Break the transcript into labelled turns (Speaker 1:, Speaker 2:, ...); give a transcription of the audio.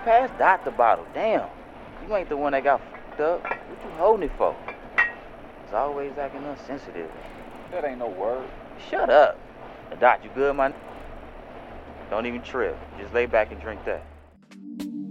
Speaker 1: Pass Dot the bottle. Damn. You ain't the one that got fucked up. What you holding it for? It's always acting insensitive.
Speaker 2: That ain't no word.
Speaker 1: Shut up. Dot, you good, man? Don't even trip. Just lay back and drink that.